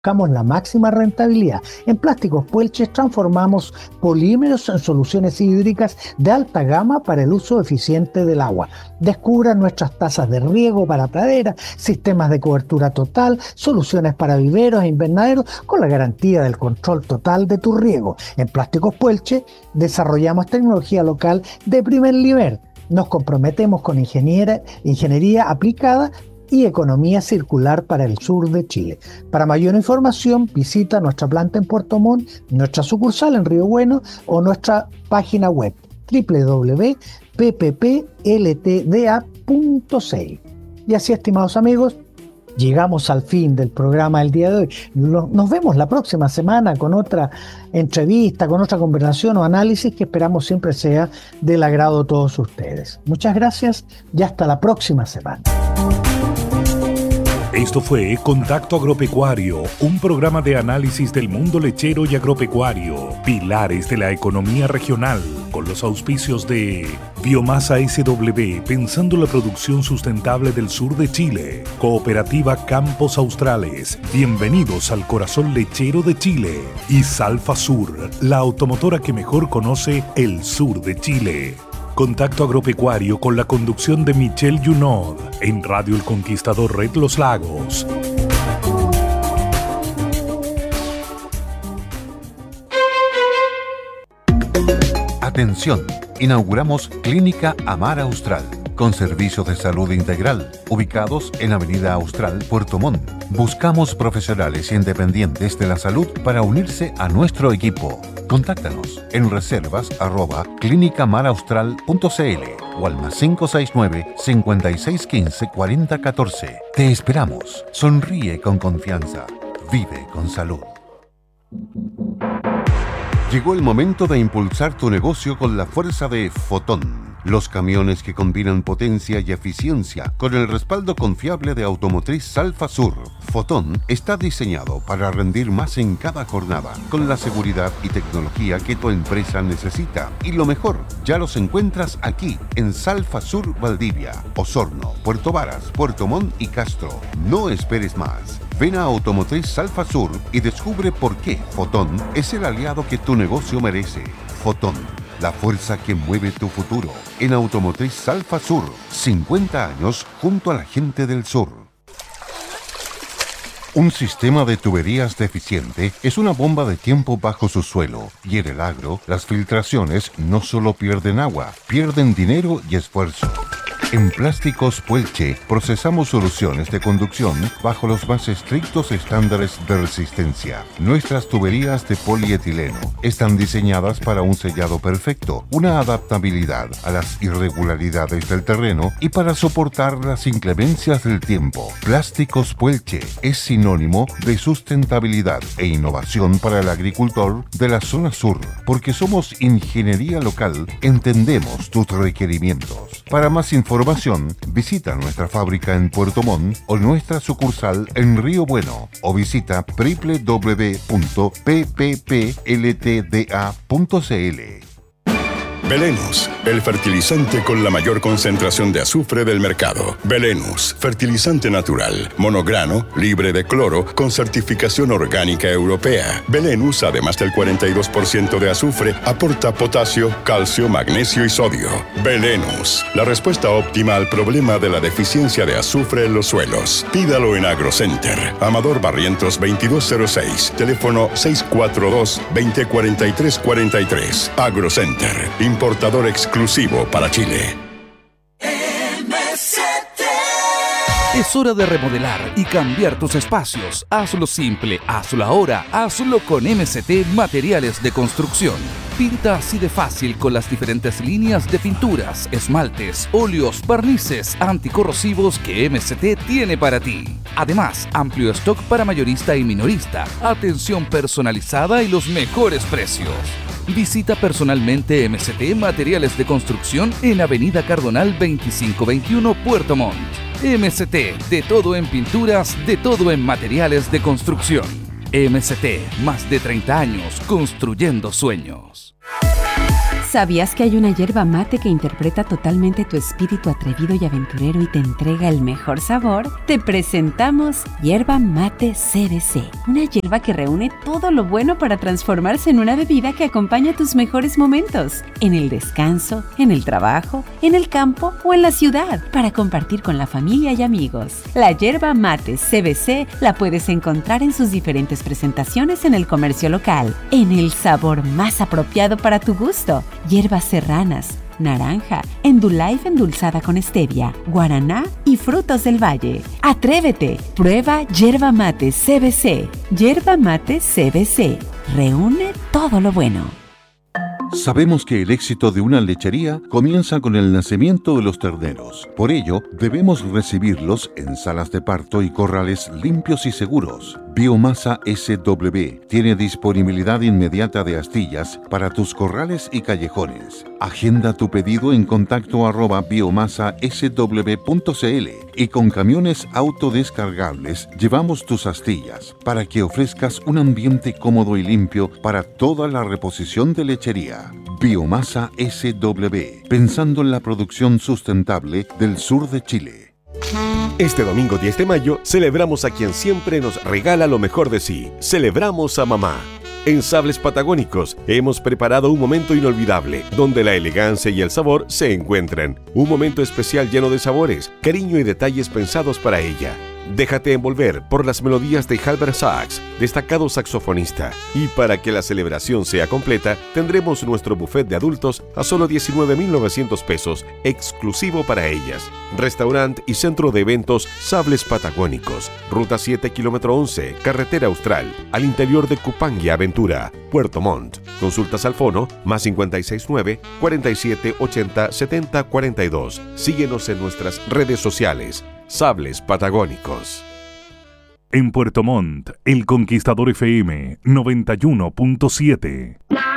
buscamos la máxima rentabilidad. En Plásticos Puelches transformamos polímeros en soluciones hídricas de alta gama para el uso eficiente del agua. Descubra nuestras tazas de riego para praderas, sistemas de cobertura total, soluciones para viveros e invernaderos con la garantía del control total de tu riego. En Plásticos Puelche desarrollamos tecnología local de primer nivel. Nos comprometemos con ingeniería aplicada y economía circular para el sur de Chile. Para mayor información, visita nuestra planta en Puerto Montt, nuestra sucursal en Río Bueno o nuestra página web www.pppLTDA.cl. Y así, estimados amigos, llegamos al fin del programa del día de hoy. Nos vemos la próxima semana con otra entrevista, con otra conversación o análisis que esperamos siempre sea del agrado de todos ustedes. Muchas gracias y hasta la próxima semana. Esto fue Contacto Agropecuario, un programa de análisis del mundo lechero y agropecuario, pilares de la economía regional, con los auspicios de Biomasa SW, pensando la producción sustentable del sur de Chile, Cooperativa Campos Australes, bienvenidos al corazón lechero de Chile, y Salfa Sur, la automotora que mejor conoce el sur de Chile. Contacto Agropecuario con la conducción de Michelle Junod en Radio El Conquistador Red Los Lagos. Atención, inauguramos Clínica Amar Austral, con servicios de salud integral, ubicados en Avenida Austral, Puerto Montt. Buscamos profesionales independientes de la salud para unirse a nuestro equipo. Contáctanos en reservas@clinicamaraustral.cl o al +569 5615 4014. Te esperamos. Sonríe con confianza. Vive con salud. Llegó el momento de impulsar tu negocio con la fuerza de Fotón. Los camiones que combinan potencia y eficiencia con el respaldo confiable de Automotriz Salfa Sur. Fotón está diseñado para rendir más en cada jornada, con la seguridad y tecnología que tu empresa necesita. Y lo mejor, ya los encuentras aquí, en Salfa Sur Valdivia, Osorno, Puerto Varas, Puerto Montt y Castro. No esperes más. Ven a Automotriz Salfa Sur y descubre por qué Fotón es el aliado que tu negocio merece. Fotón, la fuerza que mueve tu futuro. En Automotriz Salfa Sur, 50 años junto a la gente del sur. Un sistema de tuberías deficiente es una bomba de tiempo bajo su suelo, y en el agro, las filtraciones no solo pierden agua, pierden dinero y esfuerzo. En Plásticos Puelche procesamos soluciones de conducción bajo los más estrictos estándares de resistencia. Nuestras tuberías de polietileno están diseñadas para un sellado perfecto, una adaptabilidad a las irregularidades del terreno y para soportar las inclemencias del tiempo. Plásticos Puelche es sinónimo de sustentabilidad e innovación para el agricultor de la zona sur, porque somos ingeniería local, entendemos tus requerimientos. Para más información, visita nuestra fábrica en Puerto Montt o nuestra sucursal en Río Bueno o visita www.pppLTDA.cl. Belenus, el fertilizante con la mayor concentración de azufre del mercado. Belenus, fertilizante natural, monograno, libre de cloro, con certificación orgánica europea. Belenus, además del 42% de azufre, aporta potasio, calcio, magnesio y sodio. Belenus, la respuesta óptima al problema de la deficiencia de azufre en los suelos. Pídalo en AgroCenter. Amador Barrientos 2206, teléfono 642-2043-43. AgroCenter, importador exclusivo para Chile. Es hora de remodelar y cambiar tus espacios. Hazlo simple, hazlo ahora, hazlo con MCT Materiales de Construcción. Pinta así de fácil con las diferentes líneas de pinturas, esmaltes, óleos, barnices anticorrosivos que MCT tiene para ti. Además, amplio stock para mayorista y minorista, atención personalizada y los mejores precios. Visita personalmente MCT Materiales de Construcción en Avenida Cardonal 2521, Puerto Montt. MCT, de todo en pinturas, de todo en materiales de construcción. MCT, más de 30 años construyendo sueños. ¿Sabías que hay una yerba mate que interpreta totalmente tu espíritu atrevido y aventurero y te entrega el mejor sabor? Te presentamos Yerba Mate CBC, una yerba que reúne todo lo bueno para transformarse en una bebida que acompaña tus mejores momentos, en el descanso, en el trabajo, en el campo o en la ciudad, para compartir con la familia y amigos. La Yerba Mate CBC la puedes encontrar en sus diferentes presentaciones en el comercio local, en el sabor más apropiado para tu gusto. Hierbas serranas, naranja, Endullife endulzada con stevia, guaraná y frutos del valle. ¡Atrévete! Prueba Yerba Mate CBC. Yerba Mate CBC. Reúne todo lo bueno. Sabemos que el éxito de una lechería comienza con el nacimiento de los terneros. Por ello, debemos recibirlos en salas de parto y corrales limpios y seguros. Biomasa SW tiene disponibilidad inmediata de astillas para tus corrales y callejones. Agenda tu pedido en contacto @biomasasw.cl y con camiones autodescargables llevamos tus astillas para que ofrezcas un ambiente cómodo y limpio para toda la reposición de lechería. Biomasa SW, pensando en la producción sustentable del sur de Chile. Este domingo 10 de mayo celebramos a quien siempre nos regala lo mejor de sí. Celebramos a mamá. En Sables Patagónicos hemos preparado un momento inolvidable, donde la elegancia y el sabor se encuentran. Un momento especial lleno de sabores, cariño y detalles pensados para ella. Déjate envolver por las melodías de Halbert Sachs, destacado saxofonista. Y para que la celebración sea completa, tendremos nuestro buffet de adultos a solo 19.900 pesos, exclusivo para ellas. Restaurante y centro de eventos Sables Patagónicos, Ruta 7, kilómetro 11, Carretera Austral, al interior de Cupangui Aventura, Puerto Montt. Consultas al fono +569 47 80 70 42. Síguenos en nuestras redes sociales. Sables Patagónicos. En Puerto Montt, El Conquistador FM 91.7.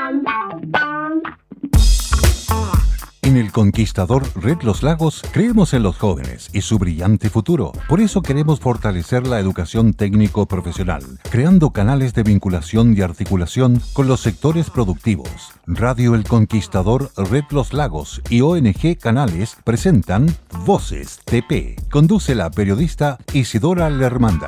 En El Conquistador Red Los Lagos creemos en los jóvenes y su brillante futuro. Por eso queremos fortalecer la educación técnico-profesional, creando canales de vinculación y articulación con los sectores productivos. Radio El Conquistador Red Los Lagos y ONG Canales presentan Voces TP. Conduce la periodista Isidora Lermanda.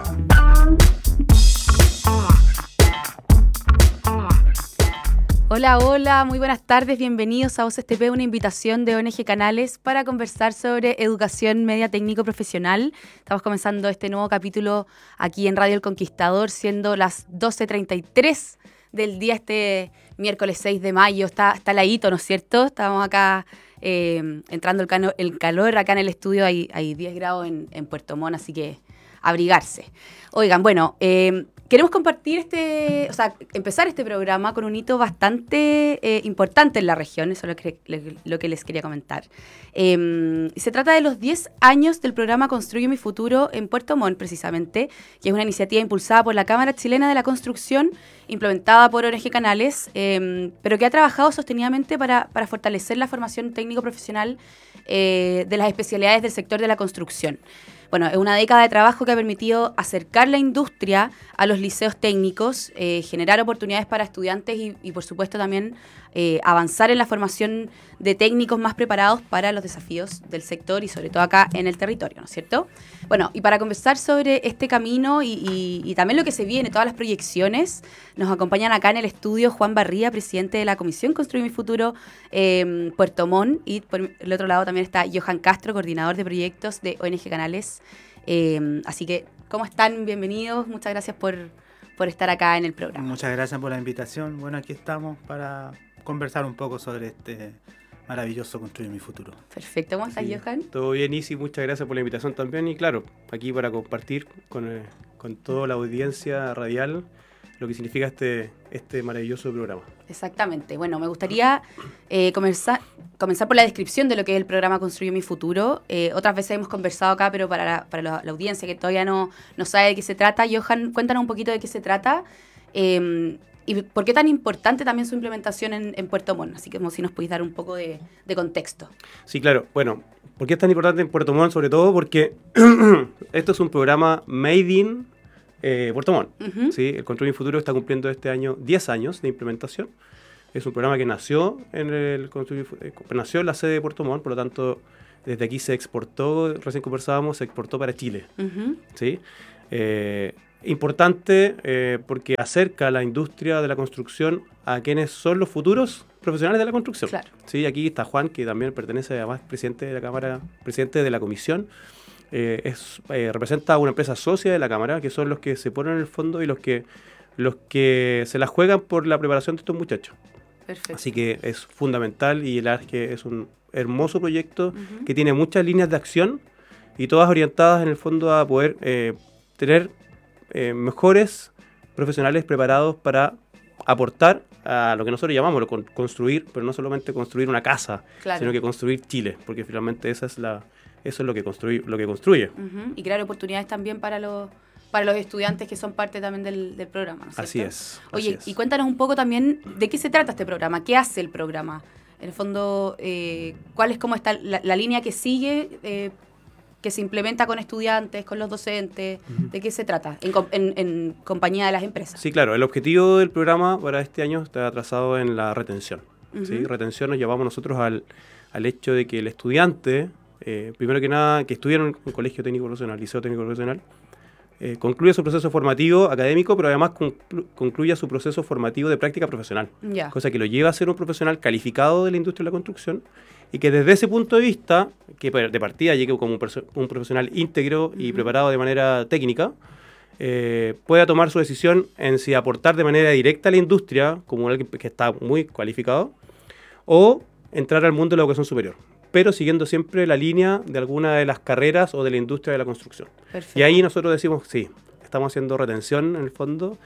Hola, hola, muy buenas tardes, bienvenidos a Voces TP, una invitación de ONG Canales para conversar sobre educación media técnico profesional. Estamos comenzando este nuevo capítulo aquí en Radio El Conquistador, siendo las 12:33 del día este miércoles 6 de mayo. Está heladito, ¿no es cierto? Estamos acá entrando el calor acá en el estudio, hay 10 grados en Puerto Montt, así que abrigarse. Oigan, bueno, queremos compartir empezar este programa con un hito bastante importante en la región, eso es lo que les quería comentar. Se trata de los 10 años del programa Construye Mi Futuro en Puerto Montt, precisamente, que es una iniciativa impulsada por la Cámara Chilena de la Construcción, implementada por ONG Canales, pero que ha trabajado sostenidamente para fortalecer la formación técnico-profesional de las especialidades del sector de la construcción. Bueno, es una década de trabajo que ha permitido acercar la industria a los liceos técnicos, generar oportunidades para estudiantes y por supuesto también avanzar en la formación de técnicos más preparados para los desafíos del sector y sobre todo acá en el territorio, ¿no es cierto? Bueno, y para conversar sobre este camino y también lo que se viene, todas las proyecciones, nos acompañan acá en el estudio Juan Barría, presidente de la Comisión Construye Mi Futuro Puerto Montt, y por el otro lado también está Johan Castro, coordinador de proyectos de ONG Canales. Así que, ¿cómo están? Bienvenidos, muchas gracias por estar acá en el programa. Muchas gracias por la invitación. Bueno, aquí estamos para conversar un poco sobre este maravilloso Construir Mi Futuro. Perfecto, ¿cómo estás, Johan? Todo bien, Isi, muchas gracias por la invitación también y claro, aquí para compartir con toda la audiencia radial lo que significa este maravilloso programa. Exactamente. Bueno, me gustaría comenzar por la descripción de lo que es el programa Construye Mi Futuro. Otras veces hemos conversado acá, pero para la audiencia que todavía no sabe de qué se trata, Johan, cuéntanos un poquito de qué se trata y por qué tan importante también su implementación en Puerto Montt. Así que como si nos podéis dar un poco de contexto. Sí, claro. Bueno, ¿por qué es tan importante en Puerto Montt? Sobre todo porque esto es un programa made in Puerto Montt. Uh-huh. ¿Sí? El Construye Mi Futuro está cumpliendo este año 10 años de implementación. Es un programa que nació nació en la sede de Puerto Montt, por lo tanto, desde aquí se exportó, recién conversábamos, se exportó para Chile. ¿Sí? Importante porque acerca a la industria de la construcción a quienes son los futuros profesionales de la construcción. Claro. ¿Sí? Aquí está Juan, que también pertenece, además, presidente de la Cámara, presidente de la comisión. Representa a una empresa socia de la Cámara, que son los que se ponen en el fondo y los que se la juegan por la preparación de estos muchachos. Perfecto. Así que es fundamental y la verdad es que es un hermoso proyecto que tiene muchas líneas de acción y todas orientadas en el fondo a poder tener mejores profesionales preparados para aportar a lo que nosotros llamamos construir, pero no solamente construir una casa, claro, sino que construir Chile, porque finalmente eso es lo que construye. Y crear oportunidades también para los estudiantes que son parte también del programa, ¿no es cierto? Así es. Oye, y cuéntanos un poco también de qué se trata este programa, qué hace el programa. En el fondo, ¿cuál es cómo está la línea que sigue, que se implementa con estudiantes, con los docentes? ¿De qué se trata en compañía de las empresas? Sí, claro. El objetivo del programa para este año está trazado en la retención. ¿Sí? Retención nos llevamos nosotros al hecho de que el estudiante, primero que nada, que estudia en un colegio técnico profesional, liceo técnico profesional, concluye su proceso formativo académico, pero además concluye su proceso formativo de práctica profesional. Ya. Cosa que lo lleva a ser un profesional calificado de la industria de la construcción y que desde ese punto de vista, que de partida llegue como un profesional íntegro y preparado de manera técnica, pueda tomar su decisión en si aportar de manera directa a la industria, como alguien que está muy cualificado, o entrar al mundo de la educación superior, pero siguiendo siempre la línea de alguna de las carreras o de la industria de la construcción. Perfecto. Y ahí nosotros decimos, sí, estamos haciendo retención en el fondo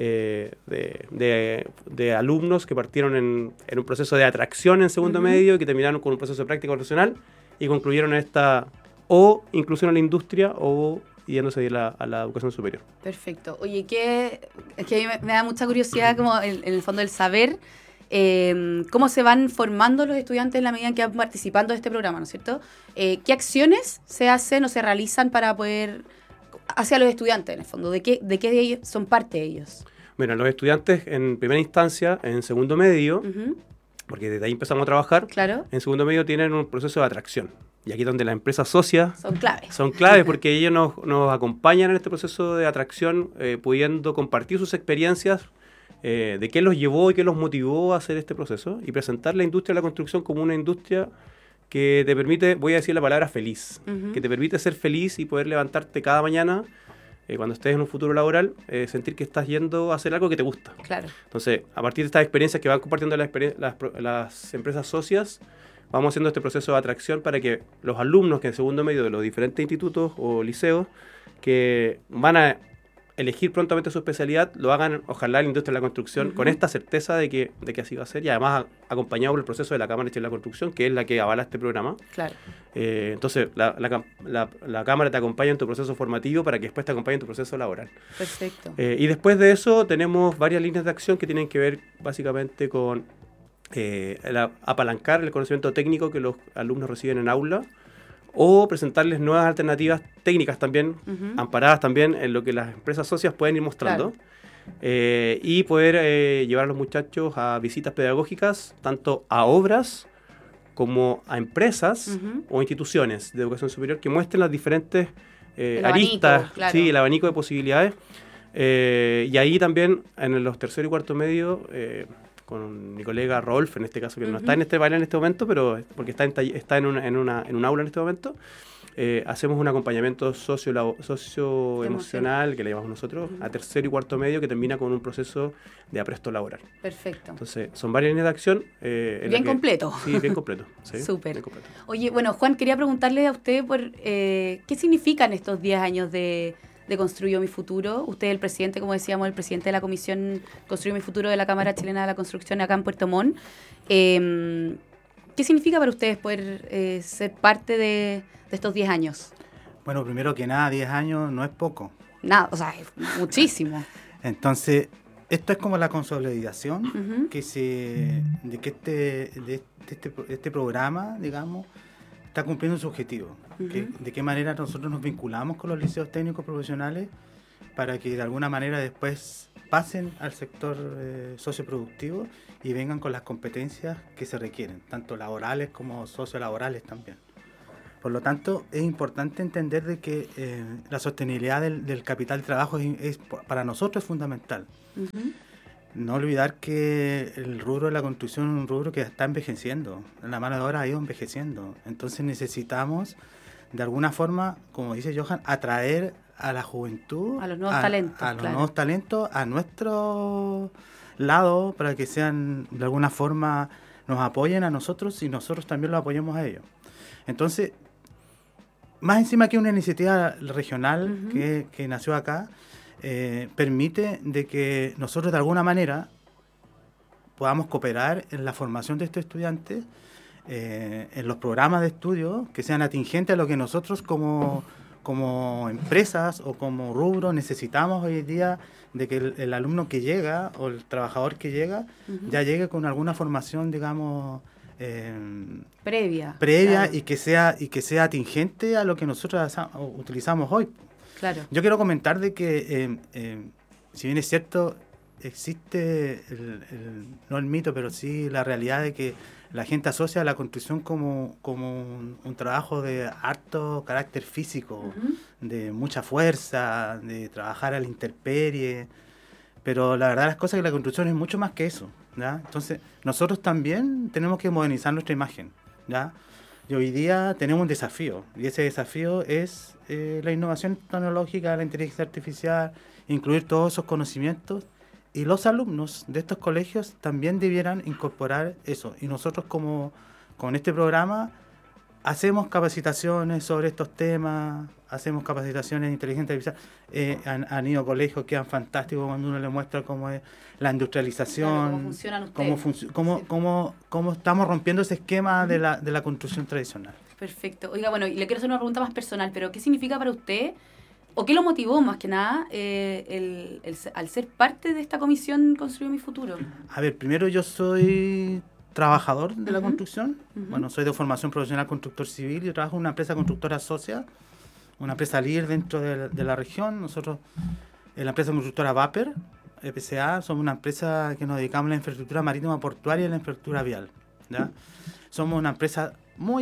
de alumnos que partieron en un proceso de atracción en segundo medio, que terminaron con un proceso de práctica profesional y concluyeron esta o inclusión a la industria o yéndose a la educación superior. Perfecto. Oye, es que a mí me da mucha curiosidad como en el fondo el saber cómo se van formando los estudiantes en la medida en que van participando de este programa, ¿no es cierto? ¿Qué acciones se hacen o se realizan para poder hacia los estudiantes, en el fondo? ¿De qué de ellos son parte de ellos? Bueno, los estudiantes en primera instancia, en segundo medio, porque desde ahí empezamos a trabajar, claro, en segundo medio tienen un proceso de atracción. Y aquí es donde las empresas socias son claves porque ellos nos acompañan en este proceso de atracción, pudiendo compartir sus experiencias, de qué los llevó y qué los motivó a hacer este proceso y presentar la industria de la construcción como una industria que te permite, voy a decir la palabra feliz, que te permite ser feliz y poder levantarte cada mañana cuando estés en un futuro laboral, sentir que estás yendo a hacer algo que te gusta. Claro. Entonces, a partir de estas experiencias que van compartiendo las empresas socias, vamos haciendo este proceso de atracción para que los alumnos que en segundo medio de los diferentes institutos o liceos que van a elegir prontamente su especialidad, lo hagan, ojalá, en la industria de la construcción, con esta certeza de que así va a ser, y además acompañado por el proceso de la Cámara de Chile de la Construcción, que es la que avala este programa. Claro. Entonces, la Cámara te acompaña en tu proceso formativo para que después te acompañe en tu proceso laboral. Perfecto. Y después de eso, tenemos varias líneas de acción que tienen que ver básicamente con apalancar el conocimiento técnico que los alumnos reciben en aula, o presentarles nuevas alternativas técnicas también, amparadas también en lo que las empresas socias pueden ir mostrando, y poder llevar a los muchachos a visitas pedagógicas, tanto a obras como a empresas o instituciones de educación superior que muestren las diferentes aristas, claro, sí, el abanico de posibilidades, y ahí también en los tercero y cuarto medio, con mi colega Rolf, en este caso, que no está en este baile en este momento, pero porque está en un aula en este momento, hacemos un acompañamiento socioemocional que le llamamos nosotros, a tercero y cuarto medio, que termina con un proceso de apresto laboral. Perfecto. Entonces, son varias líneas de acción. Bien completo. Sí, bien completo. Sí, súper. Bien completo. Oye, bueno, Juan, quería preguntarle a usted por qué significan estos 10 años de Construyo Mi Futuro. Usted es el presidente, como decíamos, el presidente de la Comisión Construyo Mi Futuro de la Cámara Chilena de la Construcción acá en Puerto Montt. ¿Qué significa para ustedes poder ser parte de estos 10 años? Bueno, primero que nada, 10 años no es poco. Nada, o sea, es muchísimo. Entonces, esto es como la consolidación de este programa, digamos, está cumpliendo su objetivo. De qué manera nosotros nos vinculamos con los liceos técnicos profesionales para que de alguna manera después pasen al sector socioproductivo y vengan con las competencias que se requieren, tanto laborales como sociolaborales también. Por lo tanto, es importante entender de que la sostenibilidad del capital de trabajo para nosotros es fundamental. Uh-huh. No olvidar que el rubro de la construcción es un rubro que está envejeciendo. La mano de obra ha ido envejeciendo. Entonces necesitamos, de alguna forma, como dice Johan, atraer a la juventud, a los nuevos talentos, a los nuevos talentos a nuestro lado, para que sean, de alguna forma, nos apoyen a nosotros y nosotros también los apoyemos a ellos. Entonces, más encima que una iniciativa regional uh-huh. que nació acá, permite de que nosotros de alguna manera podamos cooperar en la formación de estos estudiantes, en los programas de estudio que sean atingentes a lo que nosotros como empresas o como rubro necesitamos hoy en día, de que el alumno que llega o el trabajador que llega uh-huh. ya llegue con alguna formación, digamos, previa claro. y que sea atingente a lo que nosotros utilizamos hoy. Claro. Yo quiero comentar de que, si bien es cierto, existe no el mito, pero sí la realidad de que la gente asocia la construcción como un trabajo de harto carácter físico, uh-huh. de mucha fuerza, de trabajar a la intemperie, pero la verdad las cosas es que la construcción es mucho más que eso, ¿ya? Entonces, nosotros también tenemos que modernizar nuestra imagen, ¿ya? Y hoy día tenemos un desafío, y ese desafío es la innovación tecnológica, la inteligencia artificial, incluir todos esos conocimientos, y los alumnos de estos colegios también debieran incorporar eso. Y nosotros con este programa hacemos capacitaciones sobre estos temas, hacemos capacitaciones de inteligencia artificial. Han ido a colegios que quedan fantásticos cuando uno les muestra cómo es la industrialización, claro, cómo funcionan ustedes, cómo estamos rompiendo ese esquema de la construcción tradicional. Perfecto. Oiga, bueno, y le quiero hacer una pregunta más personal, pero ¿qué significa para usted, o qué lo motivó más que nada, al ser parte de esta comisión Construye mi Futuro? A ver, primero yo soy trabajador de la uh-huh. construcción. Uh-huh. Bueno, soy de formación profesional constructor civil. Yo trabajo en una empresa constructora socia, una empresa líder dentro de la región. Nosotros, en la empresa constructora Vapor, EPCA, somos una empresa que nos dedicamos a la infraestructura marítima portuaria y a la infraestructura vial, ¿ya? Somos una empresa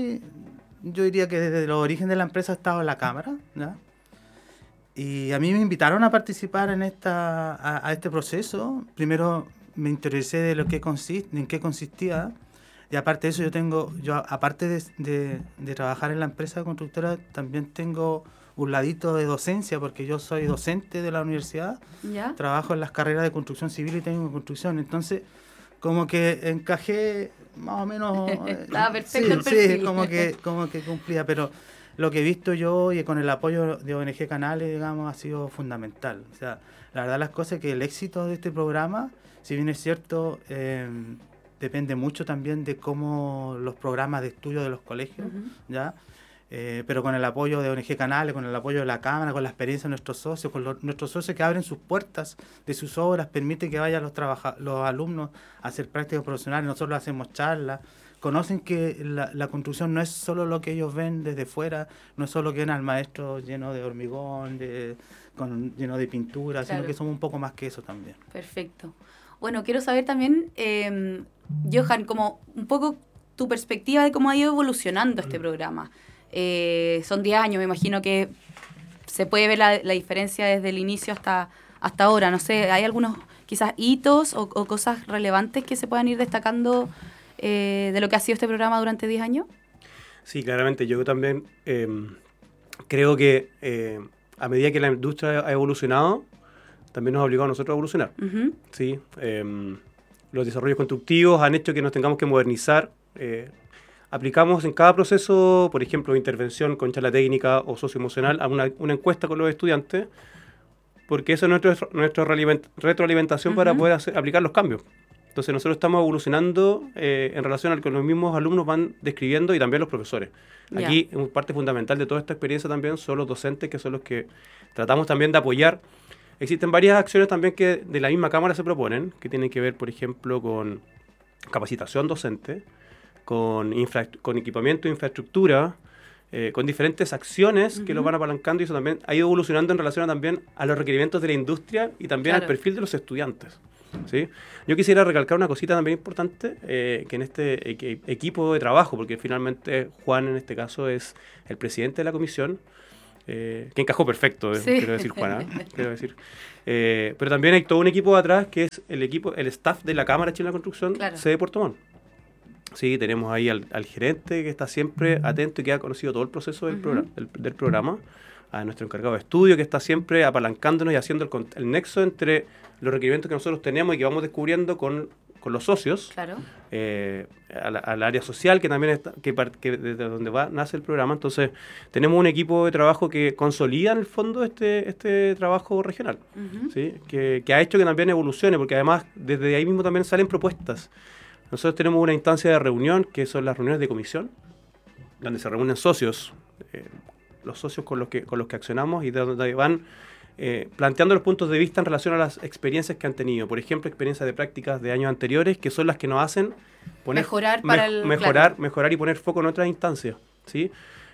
yo diría que desde los orígenes de la empresa ha estado en la Cámara, ¿ya? Y a mí me invitaron a participar en a este proceso. Primero me interesé de en qué consistía, y aparte de eso yo aparte de trabajar en la empresa constructora, también tengo un ladito de docencia, porque yo soy docente de la universidad. ¿Ya? Trabajo en las carreras de construcción civil y técnico de construcción, entonces como que encajé más o menos. Estaba perfecto el perfil. Sí, como que cumplía, pero lo que he visto yo y con el apoyo de ONG Canales, digamos, ha sido fundamental. O sea, la verdad las cosas es que el éxito de este programa, si bien es cierto, depende mucho también de cómo los programas de estudio de los colegios, uh-huh. ¿ya? Pero con el apoyo de ONG Canales, con el apoyo de la Cámara, con la experiencia de nuestros socios, nuestros socios que abren sus puertas de sus obras, permite que vayan los alumnos a hacer prácticas profesionales. Nosotros hacemos charlas, conocen que la construcción no es solo lo que ellos ven desde fuera, no es solo que ven al maestro lleno de hormigón, lleno de pintura, claro. Sino que somos un poco más que eso también. Perfecto. Bueno, quiero saber también, Johan, como un poco tu perspectiva de cómo ha ido evolucionando este programa. Son 10 años, me imagino que se puede ver la diferencia desde el inicio hasta ahora. No sé, ¿hay algunos quizás hitos o cosas relevantes que se puedan ir destacando de lo que ha sido este programa durante 10 años? Sí, claramente. Yo también creo que a medida que la industria ha evolucionado, también nos ha obligado a nosotros a evolucionar. Uh-huh. ¿Sí? Los desarrollos constructivos han hecho que nos tengamos que modernizar. Aplicamos en cada proceso, por ejemplo, intervención con charla técnica o socioemocional, a una encuesta con los estudiantes, porque eso es nuestra retroalimentación uh-huh. para poder aplicar los cambios. Entonces nosotros estamos evolucionando en relación a lo que los mismos alumnos van describiendo y también los profesores. Yeah. Aquí, parte fundamental de toda esta experiencia también son los docentes, que son los que tratamos también de apoyar. Existen varias acciones también que de la misma Cámara se proponen, que tienen que ver, por ejemplo, con capacitación docente, con equipamiento e infraestructura, con diferentes acciones que los van apalancando, y eso también ha ido evolucionando en relación también a los requerimientos de la industria y también al perfil de los estudiantes. ¿Sí? Yo quisiera recalcar una cosita también importante, que en este equipo de trabajo, porque finalmente Juan en este caso es el presidente de la comisión, que encajó perfecto, quiero decir Juan, quiero decir. Pero también hay todo un equipo atrás que es el staff de la Cámara Chilena de Construcción, sede Puerto Montt. Sí, tenemos ahí al gerente que está siempre atento y que ha conocido todo el proceso del programa, a nuestro encargado de estudio que está siempre apalancándonos y haciendo el nexo entre los requerimientos que nosotros tenemos y que vamos descubriendo con los socios, al área social que también está, que desde donde nace el programa. Entonces tenemos un equipo de trabajo que consolida en el fondo este trabajo regional, ¿sí? que ha hecho que también evolucione, porque además desde ahí mismo también salen propuestas. Nosotros tenemos una instancia de reunión, que son las reuniones de comisión, donde se reúnen socios, los socios con los que accionamos, y de donde van planteando los puntos de vista en relación a las experiencias que han tenido. Por ejemplo, experiencias de prácticas de años anteriores, que son las que nos hacen mejorar y poner foco en otras instancias, ¿sí?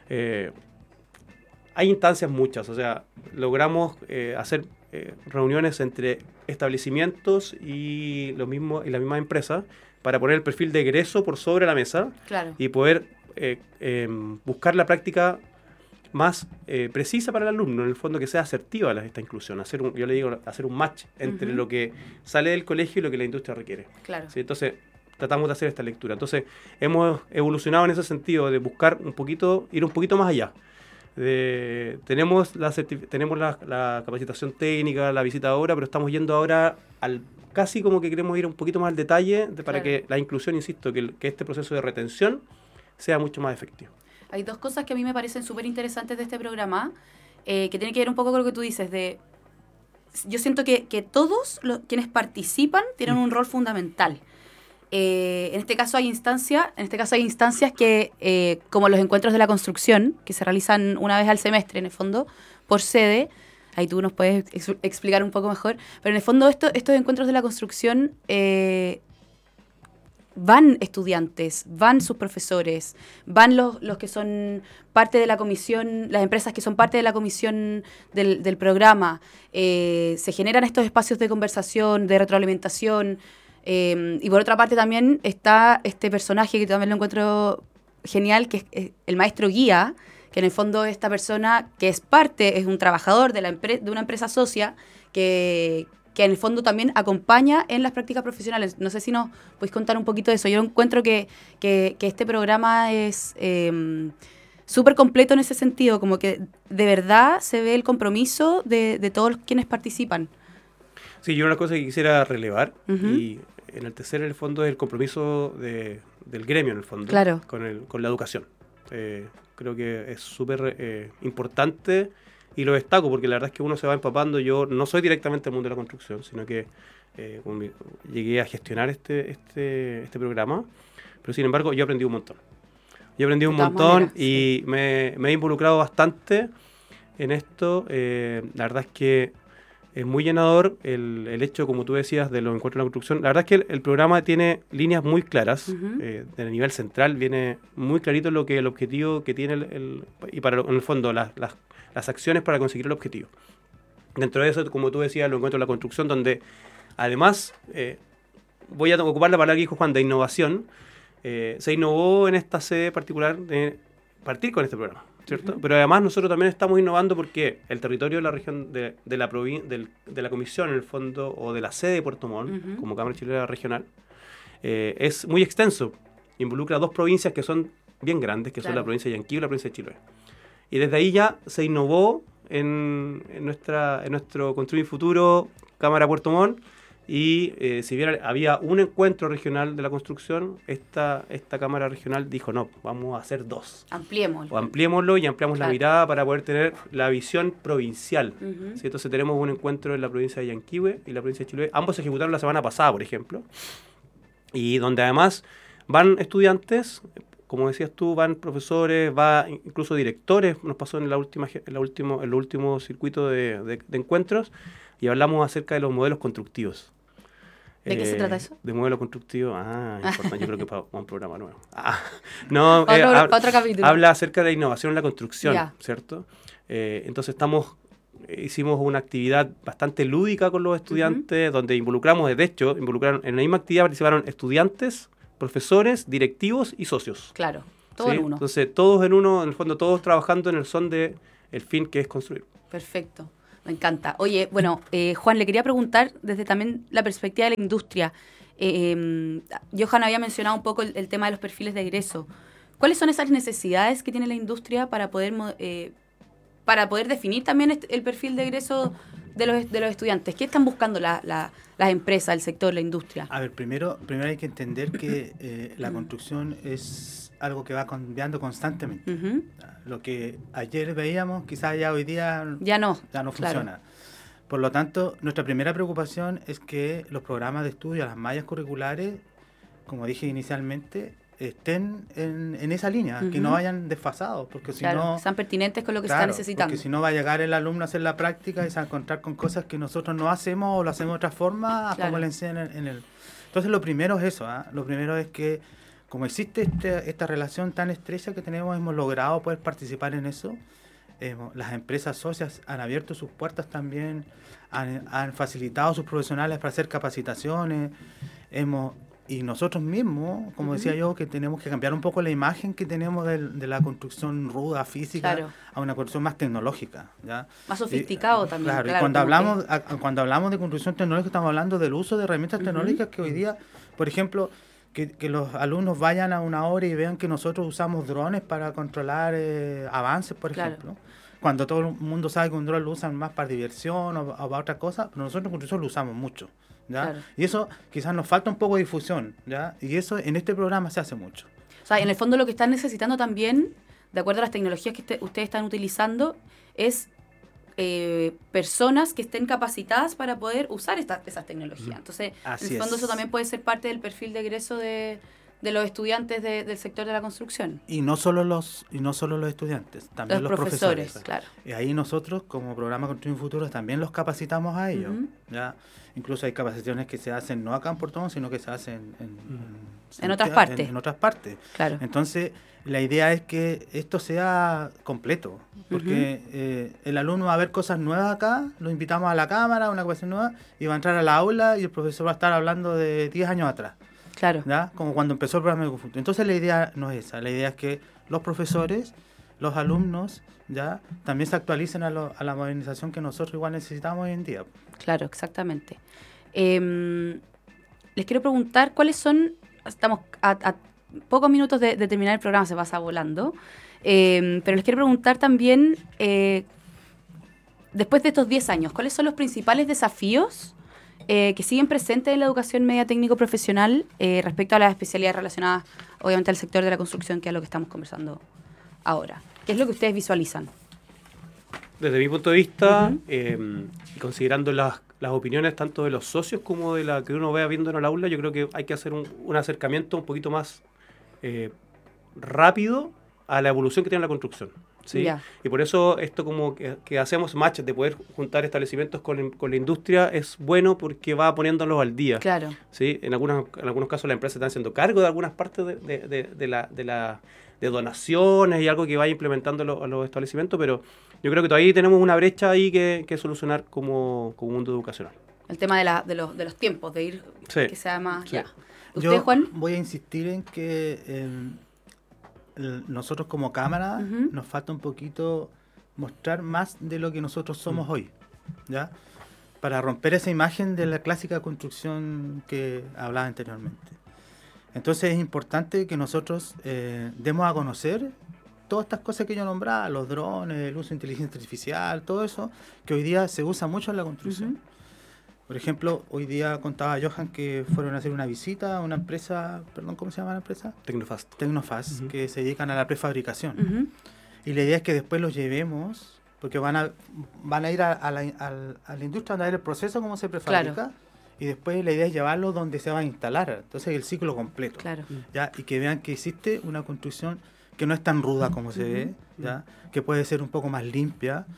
Hay instancias muchas, o sea, logramos hacer reuniones entre establecimientos y la misma empresa, para poner el perfil de egreso por sobre la mesa y poder buscar la práctica más precisa para el alumno, en el fondo que sea asertiva esta inclusión, yo le digo, hacer un match entre lo que sale del colegio y lo que la industria requiere. ¿Sí? Entonces, tratamos de hacer esta lectura. Entonces, hemos evolucionado en ese sentido, de buscar ir un poquito más allá. Tenemos la capacitación técnica, la visita a obra, pero estamos yendo ahora casi como que queremos ir un poquito más al detalle para que la inclusión, insisto, que este proceso de retención sea mucho más efectivo. Hay dos cosas que a mí me parecen súper interesantes de este programa, que tienen que ver un poco con lo que tú dices. Yo siento que todos quienes participan tienen un rol fundamental. En este caso hay instancias que, como los encuentros de la construcción, que se realizan una vez al semestre, en el fondo, por sede. Ahí tú nos puedes explicar un poco mejor. Pero en el fondo estos encuentros de la construcción van estudiantes, van sus profesores, van los que son parte de la comisión, las empresas que son parte de la comisión del programa. Se generan estos espacios de conversación, de retroalimentación. Y por otra parte también está este personaje que también lo encuentro genial, que es el maestro guía, que en el fondo esta persona que es un trabajador de una empresa socia que en el fondo también acompaña en las prácticas profesionales. No sé si nos podéis contar un poquito de eso. Yo encuentro que este programa es súper completo en ese sentido, como que de verdad se ve el compromiso de todos quienes participan. Sí, yo una cosa que quisiera relevar, y enaltecer en el fondo es el compromiso del gremio, en el fondo, con la educación. Creo que es súper importante, y lo destaco porque la verdad es que uno se va empapando. Yo no soy directamente del mundo de la construcción, sino que llegué a gestionar este programa, pero sin embargo yo aprendí un montón. Y me he involucrado bastante en esto. La verdad es que es muy llenador el hecho, como tú decías, de los encuentros de la construcción. La verdad es que el programa tiene líneas muy claras. De nivel central viene muy clarito el objetivo que tiene y en el fondo las acciones para conseguir el objetivo. Dentro de eso, como tú decías, los encuentros de la construcción, donde además, voy a ocupar la palabra que dijo Juan, de innovación. Se innovó en esta sede particular de partir con este programa, ¿cierto? Pero además nosotros también estamos innovando porque el territorio de la región de la comisión, en el fondo, o de la sede de Puerto Montt, como Cámara Chilena Regional, es muy extenso. Involucra 2 provincias que son bien grandes, que son la provincia de Yanquihue y la provincia de Chiloé. Y desde ahí ya se innovó en nuestro Construir Futuro Cámara Puerto Montt. Y si bien había un encuentro regional de la construcción, esta Cámara Regional dijo, no, vamos a hacer 2. Ampliémoslo y ampliamos la mirada para poder tener la visión provincial. ¿Sí? Entonces tenemos un encuentro en la provincia de Yanquihue y la provincia de Chiloé. Ambos se ejecutaron la semana pasada, por ejemplo. Y donde además van estudiantes, como decías tú, van profesores, va incluso directores. Nos pasó en el último circuito de encuentros, y hablamos acerca de los modelos constructivos. ¿De qué se trata eso? De modelo constructivo. Importante. Yo creo que para un programa nuevo. No, otro capítulo. Habla acerca de la innovación en la construcción, Ya. ¿cierto? Entonces hicimos una actividad bastante lúdica con los estudiantes, donde involucraron en la misma actividad participaron estudiantes, profesores, directivos y socios. Claro, todo ¿sí? en uno. Entonces, todos en uno, en el fondo, todos trabajando en el son de el fin que es construir. Perfecto, me encanta. Oye, bueno, Juan, le quería preguntar desde también la perspectiva de la industria. Johan había mencionado un poco el tema de los perfiles de egreso. ¿Cuáles son esas necesidades que tiene la industria para poder definir también el perfil de egreso de los estudiantes? ¿Qué están buscando las empresas, el sector, la industria? A ver, primero hay que entender que la construcción es algo que va cambiando constantemente. Uh-huh. Lo que ayer veíamos, quizás ya hoy día ya no funciona. Claro. Por lo tanto, nuestra primera preocupación es que los programas de estudio, las mallas curriculares, como dije inicialmente, estén en esa línea, que no vayan desfasados, porque si no... sean pertinentes con lo que se está necesitando. Porque si no va a llegar el alumno a hacer la práctica y se va a encontrar con cosas que nosotros no hacemos o lo hacemos de otra forma, como le enseñan en el... Entonces lo primero es eso, lo primero es que como existe esta relación tan estrecha que tenemos, hemos logrado poder participar en eso. Las empresas socias han abierto sus puertas también, han facilitado a sus profesionales para hacer capacitaciones, y nosotros mismos, como decía yo, que tenemos que cambiar un poco la imagen que tenemos de la construcción ruda, física, a una construcción más tecnológica, ¿ya? Más sofisticado también. Claro, y cuando hablamos de construcción tecnológica, estamos hablando del uso de herramientas tecnológicas que hoy día, por ejemplo, que los alumnos vayan a una hora y vean que nosotros usamos drones para controlar avances, por ejemplo. Cuando todo el mundo sabe que un dron lo usan más para diversión o para otra cosa, pero nosotros en construcción lo usamos mucho, ¿ya? Claro. Y eso quizás nos falta un poco de difusión, ¿ya? Y eso en este programa se hace mucho. O sea, en el fondo lo que están necesitando también, de acuerdo a las tecnologías que ustedes están utilizando, es personas que estén capacitadas para poder usar esas tecnologías. Entonces, en el fondo eso también puede ser parte del perfil de egreso de los estudiantes del sector de la construcción. Y no solo los estudiantes, también los profesores. Claro. Y ahí nosotros, como programa Construir Futuro, también los capacitamos a ellos. ¿Ya? Incluso hay capacitaciones que se hacen no acá en Puerto Montt, sino que se hacen en otras partes. En otras partes. Claro. Entonces, la idea es que esto sea completo, porque el alumno va a ver cosas nuevas acá, lo invitamos a la cámara, una capacitación nueva, y va a entrar a la aula y el profesor va a estar hablando de 10 años atrás. Claro. ¿Ya? Como cuando empezó el programa de Conjunto. Entonces la idea no es esa, la idea es que los profesores, los alumnos, ya también se actualicen a la modernización que nosotros igual necesitamos hoy en día. Claro, exactamente. Les quiero preguntar cuáles son, estamos a pocos minutos de terminar el programa, se pasa volando, pero les quiero preguntar también, después de estos 10 años, ¿cuáles son los principales desafíos que siguen presentes en la educación media técnico profesional respecto a las especialidades relacionadas obviamente al sector de la construcción, que es lo que estamos conversando ahora? ¿Qué es lo que ustedes visualizan? Desde mi punto de vista, y considerando las opiniones tanto de los socios como de la que uno vea viendo en el aula, yo creo que hay que hacer un acercamiento un poquito más rápido a la evolución que tiene la construcción. ¿Sí? Yeah. Y por eso esto como que hacemos matches de poder juntar establecimientos con la industria es bueno, porque va poniéndolos al día. Claro. ¿Sí? En algunos casos las empresas están haciendo cargo de algunas partes de donaciones y algo que vaya implementando a los establecimientos, pero yo creo que todavía tenemos una brecha ahí que solucionar como mundo educacional. El tema de los tiempos, de ir que sea más... Sí. Ya. ¿Usted, Juan? Voy a insistir en que nosotros como cámara nos falta un poquito mostrar más de lo que nosotros somos hoy, ¿ya? Para romper esa imagen de la clásica construcción que hablaba anteriormente. Entonces es importante que nosotros demos a conocer todas estas cosas que yo nombraba, los drones, el uso de inteligencia artificial, todo eso, que hoy día se usa mucho en la construcción. Por ejemplo, hoy día contaba Johan que fueron a hacer una visita a una empresa, ¿cómo se llama la empresa? Tecnofast, que se dedican a la prefabricación. Y la idea es que después los llevemos, porque van a ir a la industria a ver el proceso, cómo se prefabrica, claro. Y después la idea es llevarlo donde se va a instalar, entonces el ciclo completo. Claro. ¿Ya? Y que vean que existe una construcción que no es tan ruda como se ve, ¿ya? Que puede ser un poco más limpia.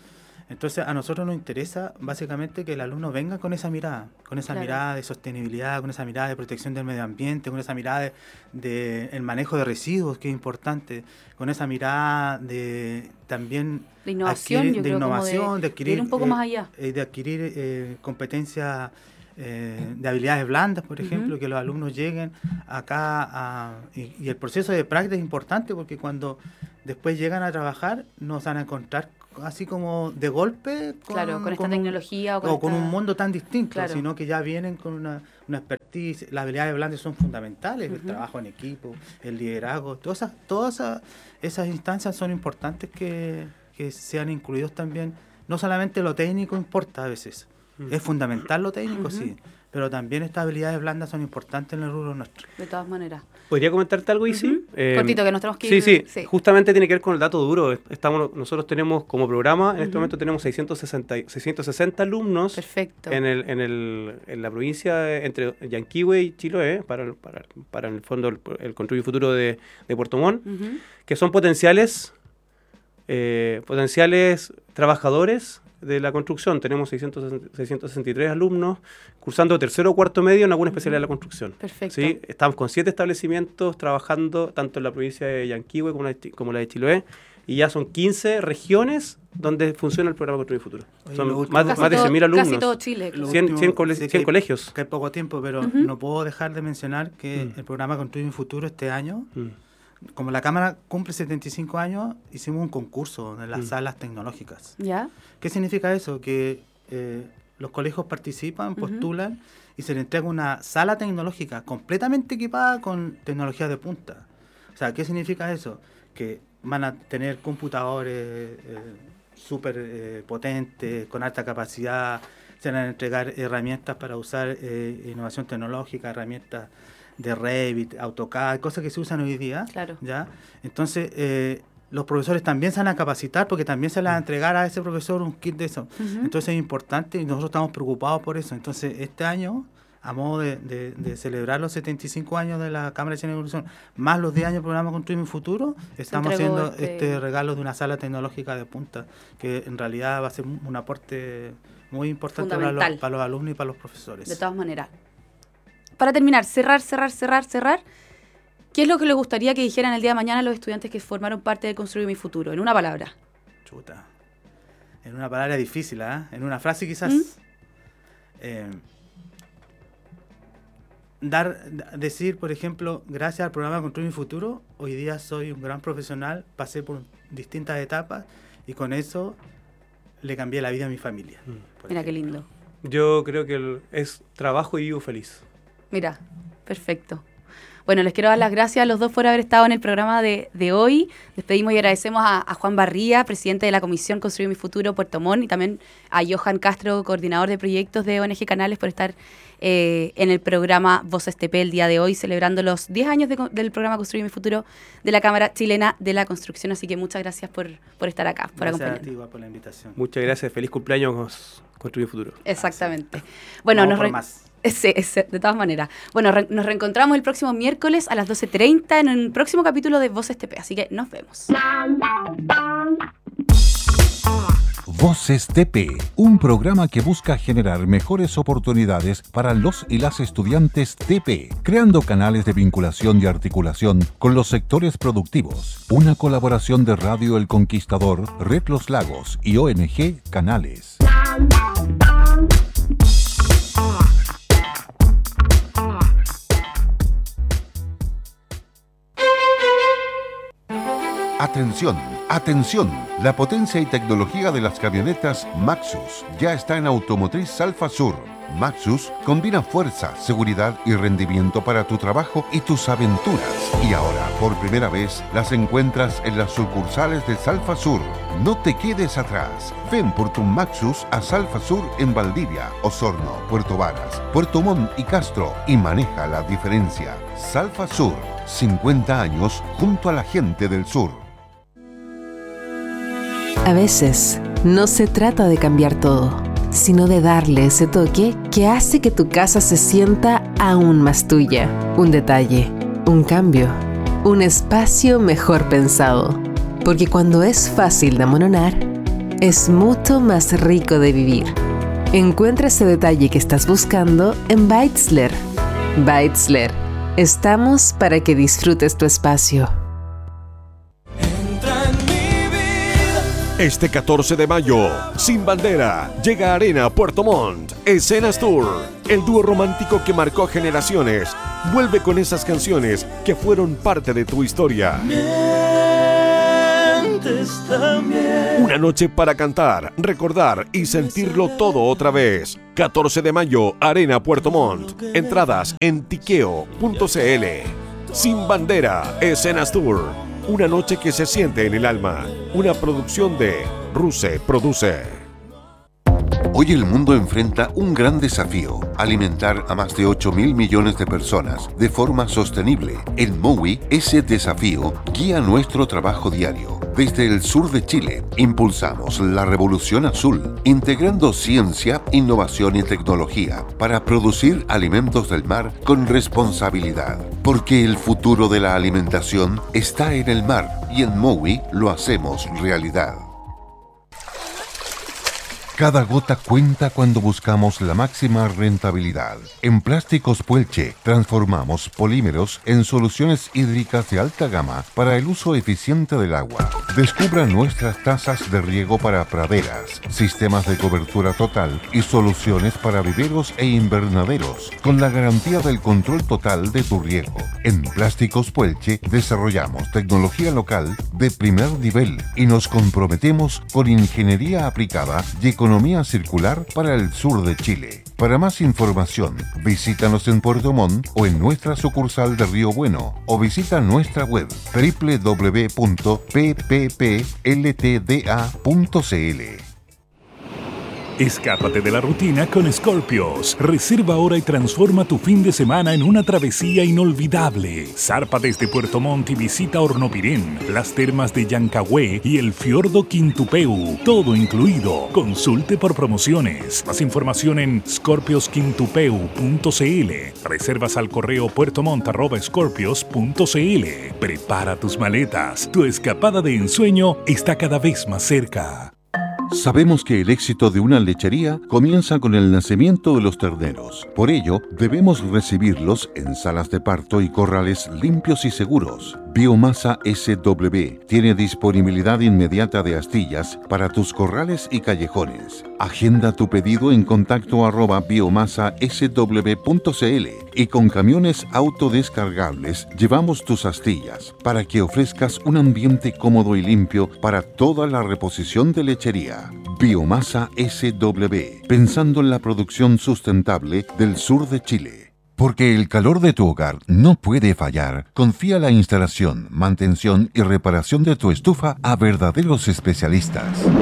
Entonces a nosotros nos interesa básicamente que el alumno venga con esa mirada de sostenibilidad, con esa mirada de protección del medio ambiente, con esa mirada de el manejo de residuos, que es importante, con esa mirada de también de innovación, de adquirir un poco más allá. De adquirir competencias de habilidades blandas, por ejemplo, que los alumnos lleguen acá y el proceso de práctica es importante porque cuando después llegan a trabajar nos van a encontrar así como de golpe con esta tecnología o con un mundo tan distinto, sino que ya vienen con una expertise. Las habilidades blandas son fundamentales, el trabajo en equipo, el liderazgo, todas esas instancias son importantes que sean incluidos también. No solamente lo técnico importa a veces, es fundamental lo técnico, sí, pero también estas habilidades blandas son importantes en el rubro nuestro. De todas maneras. ¿Podría comentarte algo, Isi? Cortito, que nos tenemos que ir. Sí, justamente tiene que ver con el dato duro. Nosotros tenemos como programa, en este momento tenemos 660 alumnos. Perfecto. En la provincia entre Yanquihue y Chiloé, para en el fondo el Construye Futuro de Puerto Montt, que son potenciales trabajadores de la construcción. Tenemos 663 alumnos cursando tercero o cuarto medio en alguna especialidad de la construcción. Perfecto. ¿Sí? Estamos con 7 establecimientos trabajando tanto en la provincia de Yanquihue como la de Chiloé, y ya son 15 regiones donde funciona el programa Construir Futuro. Son más de 100.000 alumnos. Casi todo Chile. 100 colegios. Que hay poco tiempo, pero no puedo dejar de mencionar que el programa Construir Futuro este año, como la Cámara cumple 75 años, hicimos un concurso en las salas tecnológicas. ¿Ya? ¿Qué significa eso? Que los colegios participan, postulan y se les entrega una sala tecnológica completamente equipada con tecnología de punta. O sea, ¿qué significa eso? Que van a tener computadores súper potentes, con alta capacidad, se van a entregar herramientas para usar innovación tecnológica, herramientas de Revit, AutoCAD, cosas que se usan hoy día. Claro. ¿Ya? Entonces, los profesores también se van a capacitar porque también se les va a entregar a ese profesor un kit de eso. Entonces es importante y nosotros estamos preocupados por eso. Entonces, este año, a modo de celebrar los 75 años de la Cámara de Ciencia y Evolución, más los 10 años del programa Construir mi Futuro, estamos haciendo este regalo de una sala tecnológica de punta, que en realidad va a ser un aporte muy importante para los alumnos y para los profesores. De todas maneras. Para terminar, cerrar. ¿Qué es lo que les gustaría que dijeran el día de mañana los estudiantes que formaron parte de Construir mi Futuro? En una palabra. Chuta. En una palabra difícil, en una frase quizás. Decir, por ejemplo, gracias al programa Construir mi Futuro, hoy día soy un gran profesional, pasé por distintas etapas y con eso le cambié la vida a mi familia. Mira qué lindo. Yo creo que es trabajo y vivo feliz. Mira, perfecto. Bueno, les quiero dar las gracias a los dos por haber estado en el programa de hoy. Despedimos y agradecemos a Juan Barría, presidente de la Comisión Construir mi Futuro Puerto Montt, y también a Johan Castro, coordinador de proyectos de ONG Canales, por estar en el programa Voces TP el día de hoy, celebrando los 10 años del programa Construir mi Futuro de la Cámara Chilena de la Construcción. Así que muchas gracias por estar acá, por acompañarnos. Gracias a ti por la invitación. Muchas gracias. Feliz cumpleaños, Construir mi Futuro. Exactamente. Bueno, de todas maneras. Bueno, nos reencontramos el próximo miércoles a las 12:30 en un próximo capítulo de Voces TP. Así que nos vemos. Voces TP, un programa que busca generar mejores oportunidades para los y las estudiantes TP, creando canales de vinculación y articulación con los sectores productivos. Una colaboración de Radio El Conquistador, Red Los Lagos y ONG Canales. Atención, atención, la potencia y tecnología de las camionetas Maxus ya está en Automotriz Salfa Sur. Maxus combina fuerza, seguridad y rendimiento para tu trabajo y tus aventuras. Y ahora, por primera vez, las encuentras en las sucursales de Salfa Sur. No te quedes atrás. Ven por tu Maxus a Salfa Sur en Valdivia, Osorno, Puerto Varas, Puerto Montt y Castro y maneja la diferencia. Salfa Sur, 50 años junto a la gente del sur. A veces, no se trata de cambiar todo, sino de darle ese toque que hace que tu casa se sienta aún más tuya. Un detalle, un cambio, un espacio mejor pensado. Porque cuando es fácil de amononar, es mucho más rico de vivir. Encuentra ese detalle que estás buscando en Beitzler. Beitzler, estamos para que disfrutes tu espacio. Este 14 de mayo, Sin Bandera, llega a Arena Puerto Montt, Escenas Tour. El dúo romántico que marcó generaciones vuelve con esas canciones que fueron parte de tu historia. Una noche para cantar, recordar y sentirlo todo otra vez. 14 de mayo, Arena Puerto Montt. Entradas en tiqueo.cl. Sin Bandera, Escenas Tour. Una noche que se siente en el alma. Una producción de Ruse Produce. Hoy el mundo enfrenta un gran desafío: alimentar a más de 8.000 millones de personas de forma sostenible. En Mowi, ese desafío guía nuestro trabajo diario. Desde el sur de Chile, impulsamos la revolución azul, integrando ciencia, innovación y tecnología para producir alimentos del mar con responsabilidad. Porque el futuro de la alimentación está en el mar y en Mowi lo hacemos realidad. Cada gota cuenta cuando buscamos la máxima rentabilidad. En Plásticos Puelche transformamos polímeros en soluciones hídricas de alta gama para el uso eficiente del agua. Descubra nuestras tazas de riego para praderas, sistemas de cobertura total y soluciones para viveros e invernaderos, con la garantía del control total de tu riego. En Plásticos Puelche desarrollamos tecnología local de primer nivel y nos comprometemos con ingeniería aplicada y economía circular para el sur de Chile. Para más información, visítanos en Puerto Montt o en nuestra sucursal de Río Bueno o visita nuestra web www.pppltda.cl. Escápate de la rutina con Scorpios. Reserva ahora y transforma tu fin de semana en una travesía inolvidable. Zarpa desde Puerto Montt y visita Hornopirén, las termas de Yancahue y el fiordo Quintupeu. Todo incluido. Consulte por promociones. Más información en scorpiosquintupeu.cl. Reservas al correo puertomont@scorpios.cl. Prepara tus maletas. Tu escapada de ensueño está cada vez más cerca. Sabemos que el éxito de una lechería comienza con el nacimiento de los terneros. Por ello, debemos recibirlos en salas de parto y corrales limpios y seguros. Biomasa SW tiene disponibilidad inmediata de astillas para tus corrales y callejones. Agenda tu pedido en contacto@biomasasw.cl y con camiones autodescargables llevamos tus astillas para que ofrezcas un ambiente cómodo y limpio para toda la reposición de lechería. Biomasa SW, pensando en la producción sustentable del sur de Chile. Porque el calor de tu hogar no puede fallar, confía la instalación, mantención y reparación de tu estufa a verdaderos especialistas.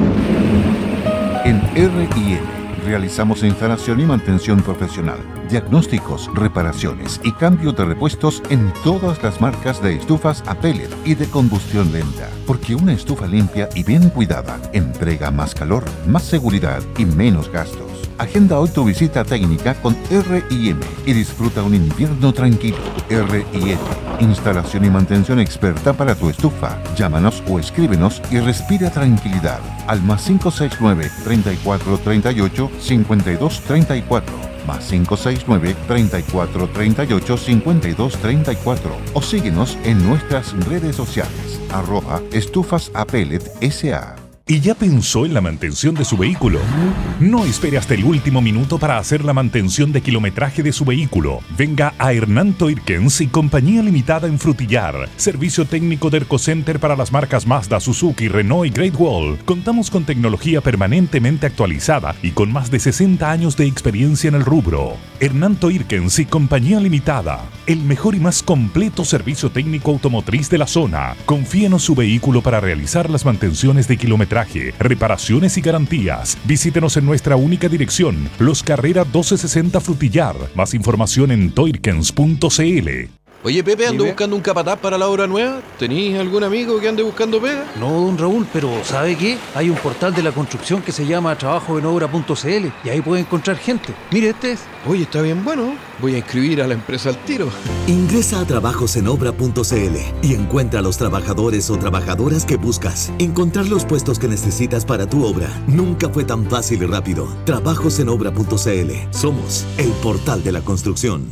En R&M realizamos instalación y mantención profesional, diagnósticos, reparaciones y cambio de repuestos en todas las marcas de estufas a pellet y de combustión lenta. Porque una estufa limpia y bien cuidada entrega más calor, más seguridad y menos gastos. Agenda hoy tu visita técnica con R&M y disfruta un invierno tranquilo. R&M, instalación y mantención experta para tu estufa. Llámanos o escríbenos y respira tranquilidad al +569 3438 5234. +569 3438 5234 o síguenos en nuestras redes sociales @estufasapellet.sa. ¿Y ya pensó en la mantención de su vehículo? No espere hasta el último minuto para hacer la mantención de kilometraje de su vehículo. Venga a Hernán Toirkens y Compañía Limitada en Frutillar. Servicio técnico de Ercocenter para las marcas Mazda, Suzuki, Renault y Great Wall. Contamos con tecnología permanentemente actualizada y con más de 60 años de experiencia en el rubro. Hernán Toirkens y Compañía Limitada. El mejor y más completo servicio técnico automotriz de la zona. Confíenos su vehículo para realizar las mantenciones de kilometraje, reparaciones y garantías. Visítenos en nuestra única dirección, Los Carrera 1260 Frutillar. Más información en toirkens.cl. Oye, Pepe, ando buscando un capataz para la obra nueva. ¿Tenís algún amigo que ande buscando pega? No, don Raúl, pero ¿sabe qué? Hay un portal de la construcción que se llama trabajoenobra.cl y ahí puede encontrar gente. Mire, este es. Oye, está bien bueno. Voy a inscribir a la empresa al tiro. Ingresa a trabajosenobra.cl y encuentra a los trabajadores o trabajadoras que buscas. Encontrar los puestos que necesitas para tu obra nunca fue tan fácil y rápido. Trabajosenobra.cl. Somos el portal de la construcción.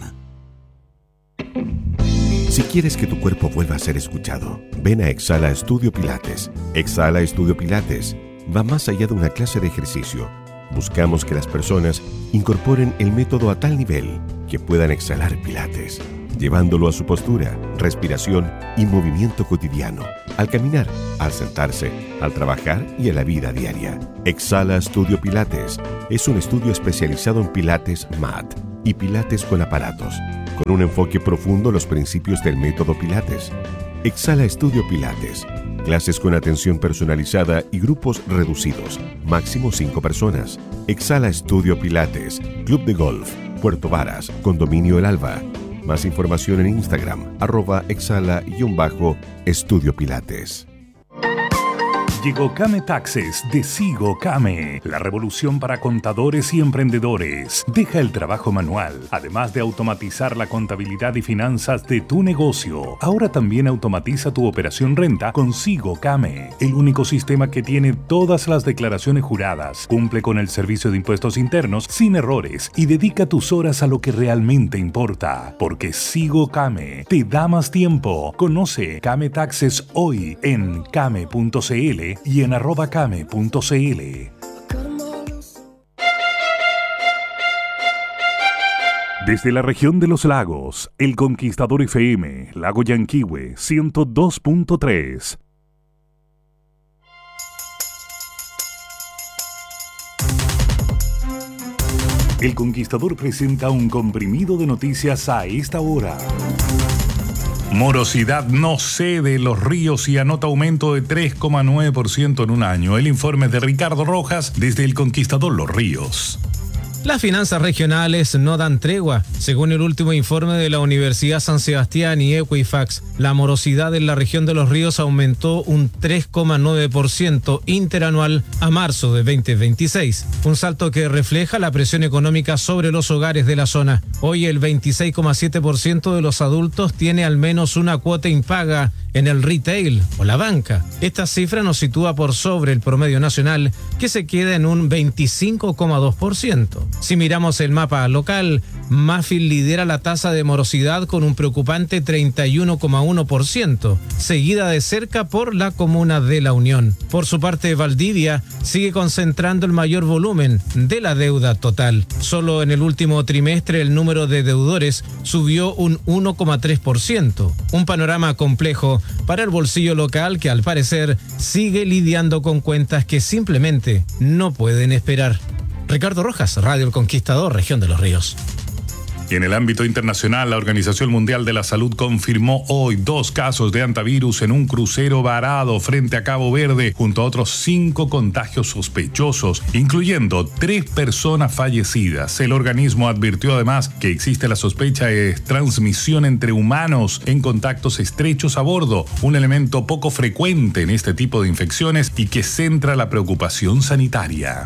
Si quieres que tu cuerpo vuelva a ser escuchado, ven a Exhala Estudio Pilates. Exhala Estudio Pilates va más allá de una clase de ejercicio. Buscamos que las personas incorporen el método a tal nivel que puedan exhalar Pilates, llevándolo a su postura, respiración y movimiento cotidiano, al caminar, al sentarse, al trabajar y a la vida diaria. Exhala Estudio Pilates es un estudio especializado en Pilates MAT y Pilates con aparatos, con un enfoque profundo en los principios del método Pilates. Exhala Estudio Pilates. Clases con atención personalizada y grupos reducidos. Máximo 5 personas. Exhala Estudio Pilates. Club de Golf. Puerto Varas. Condominio El Alba. Más información en Instagram. @exhala_Estudio Pilates. Llegó Kame Taxes de Sigo Kame, la revolución para contadores y emprendedores. Deja el trabajo manual, además de automatizar la contabilidad y finanzas de tu negocio. Ahora también automatiza tu operación renta con Sigo Kame, el único sistema que tiene todas las declaraciones juradas, cumple con el servicio de impuestos internos sin errores y dedica tus horas a lo que realmente importa. Porque Sigo Kame te da más tiempo. Conoce Kame Taxes hoy en kame.cl y en @kame.cl. Desde la región de los lagos, El Conquistador FM, Lago Yanquihue, 102.3. El Conquistador presenta un comprimido de noticias a esta hora. Morosidad no cede Los Ríos y anota aumento de 3,9% en un año. El informe de Ricardo Rojas desde El Conquistador Los Ríos. Las finanzas regionales no dan tregua. Según el último informe de la Universidad San Sebastián y Equifax, la morosidad en la región de Los Ríos aumentó un 3,9% interanual a marzo de 2026. Un salto que refleja la presión económica sobre los hogares de la zona. Hoy el 26,7% de los adultos tiene al menos una cuota impaga en el retail o la banca. Esta cifra nos sitúa por sobre el promedio nacional, que se queda en un 25,2%. Si miramos el mapa local, Mafil lidera la tasa de morosidad con un preocupante 31,1%, seguida de cerca por la comuna de La Unión. Por su parte, Valdivia sigue concentrando el mayor volumen de la deuda total. Solo en el último trimestre el número de deudores subió un 1,3%. Un panorama complejo para el bolsillo local que al parecer sigue lidiando con cuentas que simplemente no pueden esperar. Ricardo Rojas, Radio El Conquistador, Región de Los Ríos. Y en el ámbito internacional, la Organización Mundial de la Salud confirmó hoy 2 casos de hantavirus en un crucero varado frente a Cabo Verde, junto a otros 5 contagios sospechosos, incluyendo 3 personas fallecidas. El organismo advirtió además que existe la sospecha de transmisión entre humanos en contactos estrechos a bordo, un elemento poco frecuente en este tipo de infecciones y que centra la preocupación sanitaria.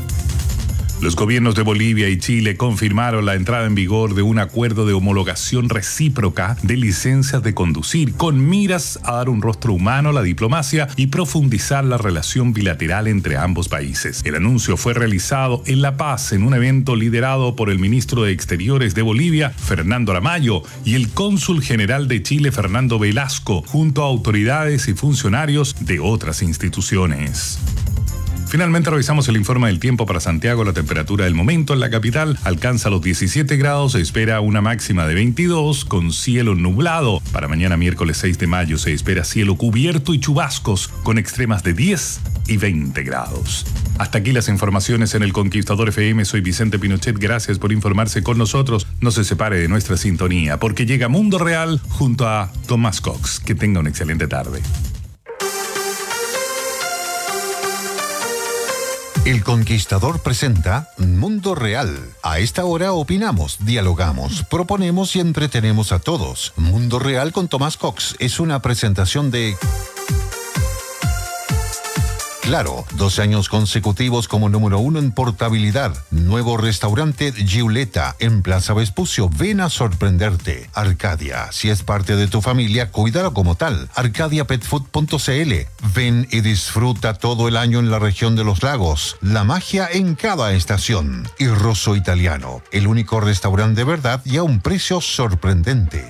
Los gobiernos de Bolivia y Chile confirmaron la entrada en vigor de un acuerdo de homologación recíproca de licencias de conducir con miras a dar un rostro humano a la diplomacia y profundizar la relación bilateral entre ambos países. El anuncio fue realizado en La Paz en un evento liderado por el ministro de Exteriores de Bolivia, Fernando Aramayo, y el cónsul general de Chile, Fernando Velasco, junto a autoridades y funcionarios de otras instituciones. Finalmente revisamos el informe del tiempo para Santiago. La temperatura del momento en la capital alcanza los 17 grados, se espera una máxima de 22 con cielo nublado. Para mañana miércoles 6 de mayo se espera cielo cubierto y chubascos con extremas de 10 y 20 grados. Hasta aquí las informaciones en El Conquistador FM. Soy Vicente Pinochet, gracias por informarse con nosotros. No se separe de nuestra sintonía porque llega Mundo Real junto a Tomás Cox. Que tenga una excelente tarde. El Conquistador presenta Mundo Real. A esta hora opinamos, dialogamos, proponemos y entretenemos a todos. Mundo Real con Tomás Cox es una presentación de... Claro, 12 años consecutivos como número 1 en portabilidad. Nuevo restaurante Giuleta en Plaza Vespucio. Ven a sorprenderte. Arcadia, si es parte de tu familia, cuídalo como tal. arcadiapetfood.cl. Ven y disfruta todo el año en la región de los lagos. La magia en cada estación. Y Rosso Italiano, el único restaurante de verdad y a un precio sorprendente.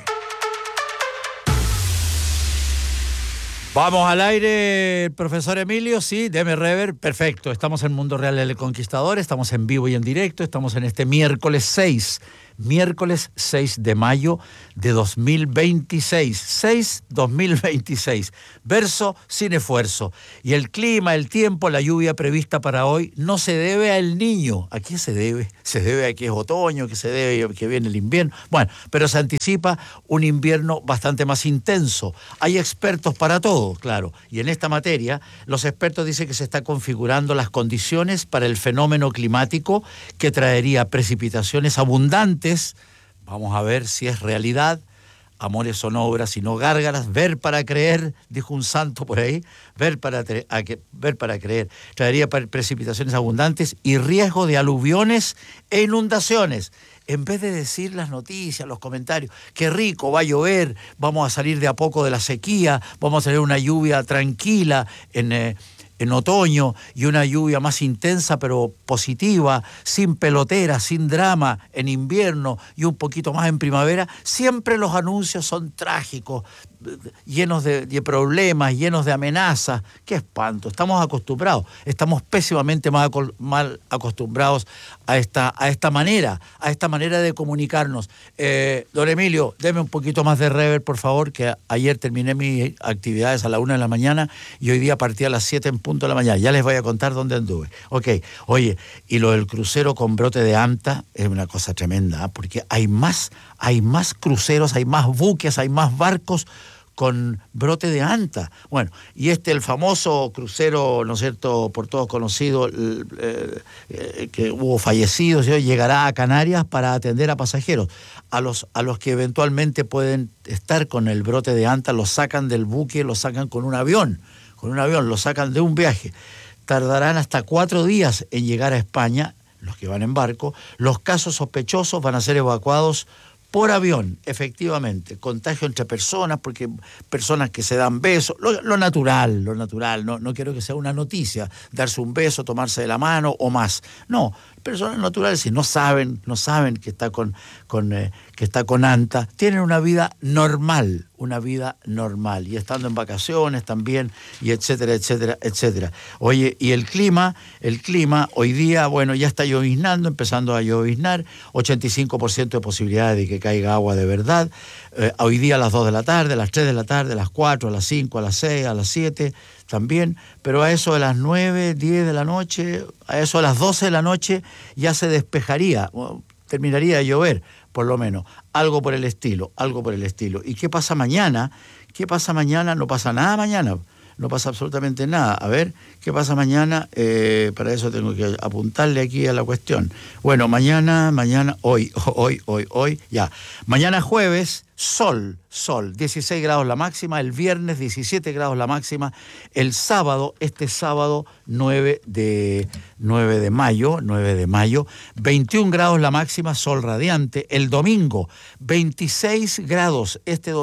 Vamos al aire, profesor Emilio, sí, deme rever, perfecto. Estamos en Mundo Real del Conquistador, estamos en vivo y en directo, estamos en este miércoles 6 de mayo de 2026, 2026, verso sin esfuerzo. Y el clima, el tiempo, la lluvia prevista para hoy no se debe al Niño. ¿A qué se debe? Se debe a que es otoño, que se debe a que viene el invierno. Bueno, pero se anticipa un invierno bastante más intenso. Hay expertos para todo, claro. Y en esta materia, los expertos dicen que se están configurando las condiciones para el fenómeno climático que traería precipitaciones abundantes. Vamos a ver si es realidad. Amores son obras y no gárgaras. Ver para creer, dijo un santo por ahí. Ver para creer. Traería precipitaciones abundantes y riesgo de aluviones e inundaciones. En vez de decir las noticias, los comentarios, qué rico, va a llover, vamos a salir de a poco de la sequía, vamos a tener una lluvia tranquila en otoño y una lluvia más intensa pero positiva, sin pelotera, sin drama en invierno y un poquito más en primavera, siempre los anuncios son trágicos, llenos de problemas, llenos de amenazas. ¡Qué espanto! Estamos acostumbrados, estamos pésimamente mal acostumbrados a esta manera de comunicarnos. Don Emilio, deme un poquito más de rever, por favor, que ayer terminé mis actividades a la 1 de la mañana y hoy día partí a las 7 en punto de la mañana. Ya les voy a contar dónde anduve. Ok, oye, y lo del crucero con brote de anta es una cosa tremenda, ¿eh? Porque hay más cruceros, hay más buques, hay más barcos con brote de anta. Bueno, y el famoso crucero, ¿no es cierto?, por todos conocido, que hubo fallecidos, llegará a Canarias para atender a pasajeros. A los que eventualmente pueden estar con el brote de anta, los sacan del buque, los sacan con un avión, los sacan de un viaje. Tardarán hasta 4 días en llegar a España, los que van en barco. Los casos sospechosos van a ser evacuados por avión, efectivamente. Contagio entre personas, porque personas que se dan besos, lo natural, no quiero que sea una noticia, darse un beso, tomarse de la mano o más. No, personas naturales, si no saben que está con anta, tienen una vida normal, y estando en vacaciones también, y etcétera, etcétera, etcétera. Oye, y el clima, hoy día, bueno, ya está lloviznando, empezando a lloviznar, 85% de posibilidades de que caiga agua de verdad. Hoy día a las 2 de la tarde, a las 3 de la tarde, a las 4, a las 5, a las 6, a las 7 también, pero a eso de las 9, 10 de la noche, a eso de las 12 de la noche ya se despejaría, terminaría de llover, por lo menos, algo por el estilo. ¿Y qué pasa mañana? No pasa nada mañana. No pasa absolutamente nada. A ver, ¿qué pasa mañana? Para eso tengo que apuntarle aquí a la cuestión. Bueno, hoy, ya. Mañana jueves, sol, 16 grados la máxima, el viernes 17 grados la máxima, el sábado, 9 de mayo, 21 grados la máxima, sol radiante, el domingo 26 grados,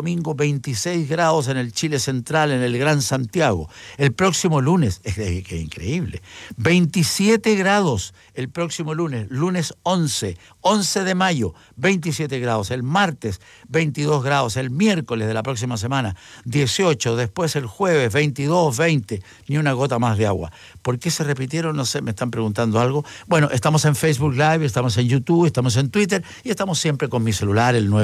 26 grados en el Chile Central, en el Gran Santiago, el próximo lunes, que increíble, 27 grados el próximo lunes 11 de mayo, 27 grados, el martes 22 grados, el miércoles de la próxima semana 18, después el jueves 22, 20, ni una gota más de agua. ¿Por qué se repitieron? No sé, me están preguntando algo. Bueno, estamos en Facebook Live, estamos en YouTube, estamos en Twitter y estamos siempre con mi celular, el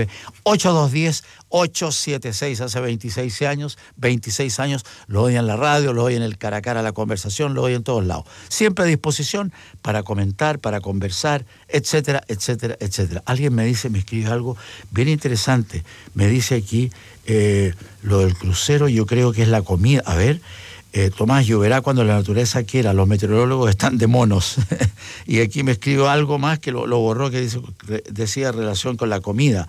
99-8210-876. Hace 26 años, lo oí en la radio, lo oí en el cara a cara, la conversación, lo oí en todos lados. Siempre a disposición para comentar, para conversar, etcétera, etcétera, etcétera. Alguien me escribe algo bien interesante. Me dice aquí, lo del crucero, yo creo que es la comida. A ver, Tomás, lloverá cuando la naturaleza quiera, los meteorólogos están de monos. Y aquí me escribo algo más que lo borró, que decía relación con la comida.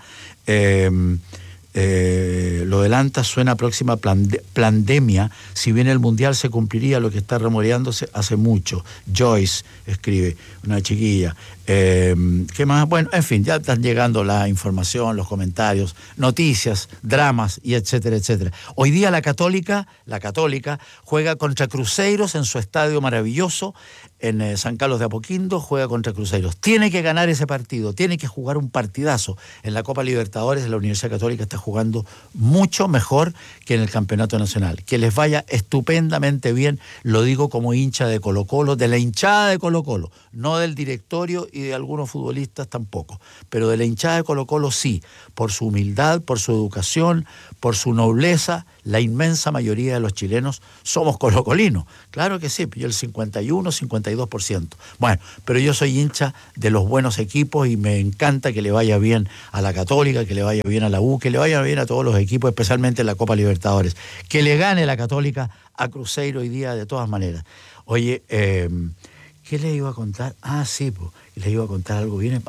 Lo del ANTA suena próxima pandemia. Si bien el mundial se cumpliría, lo que está remodelándose hace mucho. Joyce escribe, una chiquilla. ¿Qué más? Bueno, en fin, ya están llegando la información, los comentarios, noticias, dramas y etcétera, etcétera. Hoy día la Católica juega contra Cruceiros en su estadio maravilloso en San Carlos de Apoquindo, juega contra Cruceiros. Tiene que ganar ese partido, tiene que jugar un partidazo. En la Copa Libertadores la Universidad Católica está jugando mucho mejor que en el Campeonato Nacional. Que les vaya estupendamente bien, lo digo como hincha de Colo-Colo, de la hinchada de Colo-Colo, no del directorio y de algunos futbolistas tampoco, pero de la hinchada de Colo-Colo sí, por su humildad, por su educación, por su nobleza. La inmensa mayoría de los chilenos somos colocolinos, claro que sí, yo el 51-52%. Bueno, pero yo soy hincha de los buenos equipos y me encanta que le vaya bien a la Católica, que le vaya bien a la U, que le vaya bien a todos los equipos, especialmente en la Copa Libertadores. Que le gane la Católica a Cruzeiro hoy día de todas maneras. Oye, ¿qué le iba a contar? Sí, pues, le iba a contar algo bien.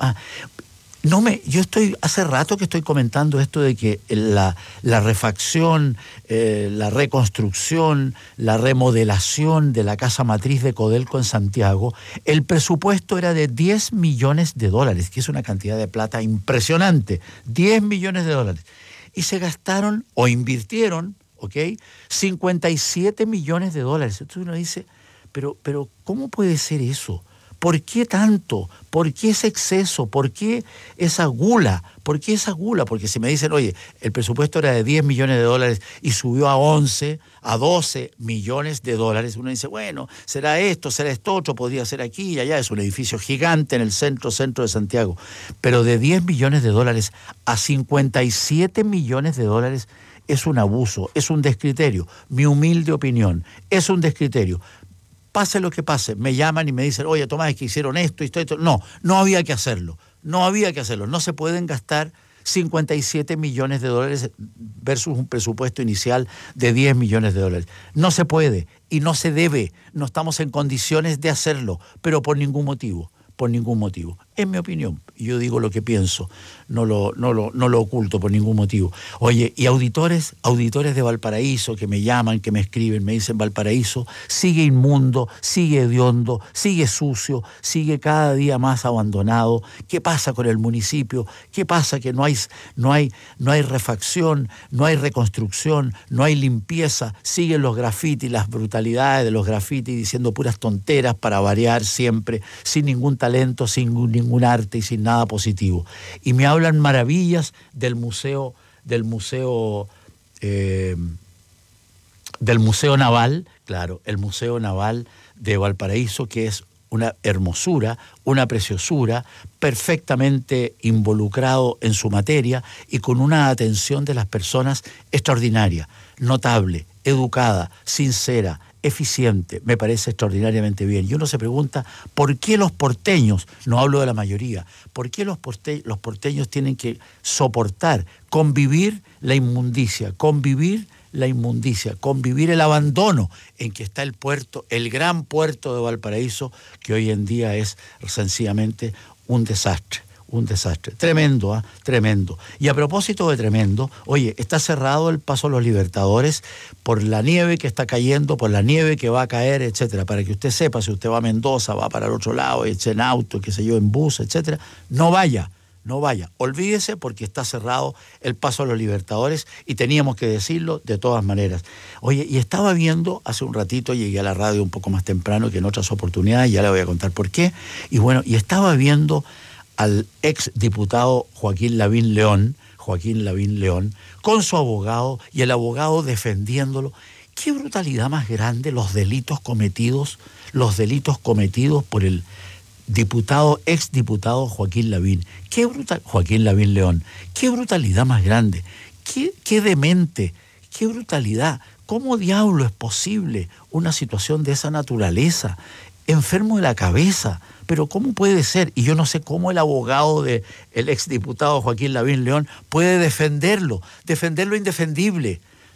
Yo hace rato que estoy comentando esto de que la refacción, la reconstrucción, la remodelación de la casa matriz de Codelco en Santiago, el presupuesto era de $10 millones, que es una cantidad de plata impresionante, $10 millones. Y se gastaron o invirtieron, ¿ok? $57 millones. Entonces uno dice, pero ¿cómo puede ser eso? ¿Por qué tanto? ¿Por qué ese exceso? ¿Por qué esa gula? ¿Por qué esa gula? Porque si me dicen, oye, el presupuesto era de $10 millones y subió a 11, a 12 millones de dólares, uno dice, bueno, será esto otro, podría ser aquí y allá. Es un edificio gigante en el centro de Santiago. Pero de $10 millones a $57 millones es un abuso, es un descriterio. Mi humilde opinión, es un descriterio. Pase lo que pase, me llaman y me dicen, oye, Tomás, es que hicieron esto. No había que hacerlo. No se pueden gastar $57 millones versus un presupuesto inicial de $10 millones. No se puede y no se debe. No estamos en condiciones de hacerlo, pero por ningún motivo. En mi opinión, yo digo lo que pienso, no lo oculto por ningún motivo. Oye, y auditores de Valparaíso que me llaman, que me escriben, me dicen, Valparaíso sigue inmundo, sigue hediondo, sigue sucio, sigue cada día más abandonado. ¿Qué pasa con el municipio? ¿Qué pasa? Que no hay refacción, no hay reconstrucción, no hay limpieza, siguen los grafitis, las brutalidades de los grafitis, diciendo puras tonteras para variar siempre, sin ningún talento, sin ningún arte y sin nada positivo. Y me hablan maravillas del museo naval, claro, el Museo Naval de Valparaíso, que es una hermosura, una preciosura, perfectamente involucrado en su materia y con una atención de las personas extraordinaria, notable, educada, sincera, eficiente, me parece extraordinariamente bien. Y uno se pregunta, ¿por qué los porteños, no hablo de la mayoría, por qué los porteños tienen que soportar, convivir la inmundicia, convivir el abandono en que está el puerto, el gran puerto de Valparaíso, que hoy en día es sencillamente un desastre? Tremendo, tremendo. Y a propósito de tremendo, oye, está cerrado el paso a los Libertadores por la nieve que está cayendo, por la nieve que va a caer, etcétera. Para que usted sepa, si usted va a Mendoza, va para el otro lado, en auto, qué sé yo, en bus, etcétera, no vaya. Olvídese, porque está cerrado el paso a los Libertadores y teníamos que decirlo de todas maneras. Oye, y estaba viendo, hace un ratito llegué a la radio un poco más temprano que en otras oportunidades, ya le voy a contar por qué, y bueno, y estaba viendo al ex diputado Joaquín Lavín León, con su abogado y el abogado defendiéndolo. Qué brutalidad más grande los delitos cometidos por el ex diputado Joaquín Lavín. Joaquín Lavín León. Qué brutalidad más grande. Qué demente. Qué brutalidad. ¿Cómo diablo es posible una situación de esa naturaleza? Enfermo de la cabeza. Pero ¿cómo puede ser? Y yo no sé cómo el abogado del exdiputado Joaquín Lavín León puede defenderlo indefendible.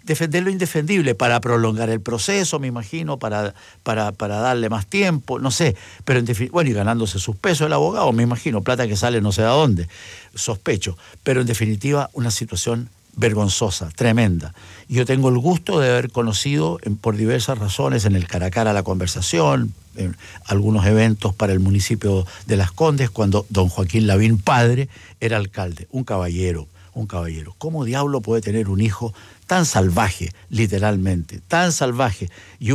defender lo indefendible para prolongar el proceso, me imagino, para darle más tiempo, no sé, pero bueno, y ganándose sus pesos el abogado, me imagino, plata que sale no sé a dónde, sospecho, pero en definitiva una situación vergonzosa, tremenda. Yo tengo el gusto de haber conocido por diversas razones en el cara a cara la conversación, en algunos eventos para el municipio de Las Condes, cuando don Joaquín Lavín, padre, era alcalde, un caballero. ¿Cómo diablo puede tener un hijo tan salvaje, literalmente, tan salvaje? Y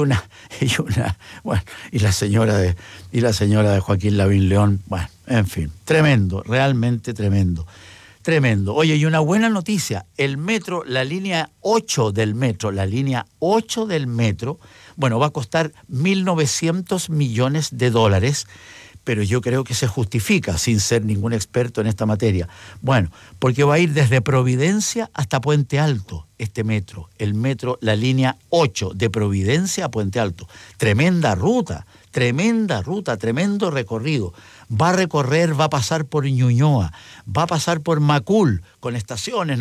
la señora de Joaquín Lavín León, bueno, en fin, tremendo, realmente tremendo. Tremendo. Oye, y una buena noticia, el metro, la línea 8 del metro, bueno, va a costar 1.900 millones de dólares, pero yo creo que se justifica, sin ser ningún experto en esta materia. Bueno, porque va a ir desde Providencia hasta Puente Alto, este metro, el metro, la línea 8, de Providencia a Puente Alto. Tremenda ruta, tremendo recorrido. Va a pasar por Ñuñoa, va a pasar por Macul, con estaciones